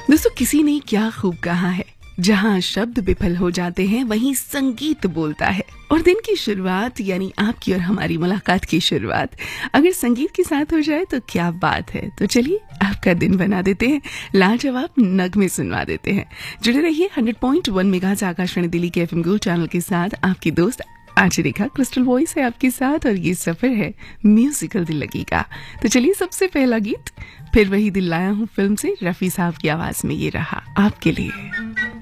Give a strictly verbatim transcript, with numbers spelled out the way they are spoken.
दोस्तों, किसी ने क्या खूब कहा है, जहाँ शब्द विफल हो जाते हैं वहीं संगीत बोलता है। और दिन की शुरुआत यानी आपकी और हमारी मुलाकात की शुरुआत अगर संगीत के साथ हो जाए तो क्या बात है। तो चलिए आपका दिन बना देते हैं, लाजवाब नगमे सुनवा देते हैं। जुड़े रहिए hundred point one megahertz Akashvani Delhi के एफएम गोल्ड चैनल के साथ। आपकी दोस्त आरजे रेखा क्रिस्टल वॉइस है आपके साथ और ये सफर है म्यूजिकल दिल लगी का। तो चलिए सबसे पहला गीत फिर वही दिल लाया हूँ फिल्म से रफी साहब की आवाज में ये रहा आपके लिए।